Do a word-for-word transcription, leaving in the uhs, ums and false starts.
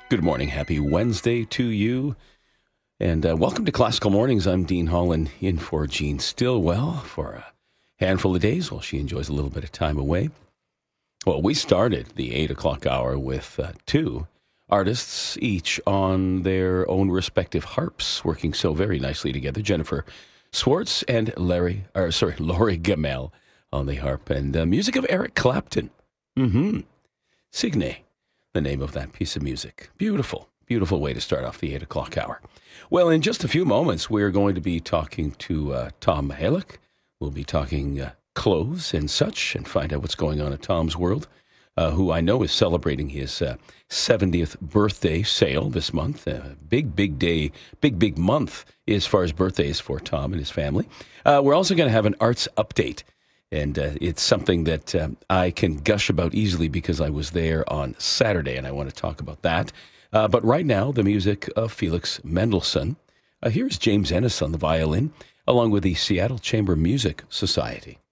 Good morning. Happy Wednesday to you. And uh, welcome to Classical Mornings. I'm Dean Holland in for Jean Stillwell for a handful of days while she enjoys a little bit of time away. Well, we started the eight o'clock hour with uh, two artists, each on their own respective harps, working so very nicely together. Jennifer Swartz and Larry, or sorry, Laurie Gamel on the harp, and uh, music of Eric Clapton. Mm-hmm. Signe, the name of that piece of music. Beautiful, beautiful way to start off the eight o'clock hour. Well, in just a few moments, we're going to be talking to uh, Tom Mahalik. We'll be talking uh, clothes and such and find out what's going on in Tom's world, uh, who I know is celebrating his uh, seventieth birthday sale this month. Uh, big, big day, big, big month as far as birthdays for Tom and his family. Uh, we're also going to have an arts update. And uh, it's something that um, I can gush about easily because I was there on Saturday, and I want to talk about that. Uh, but right now, the music of Felix Mendelssohn. Uh, here's James Ennis on the violin, along with the Seattle Chamber Music Society.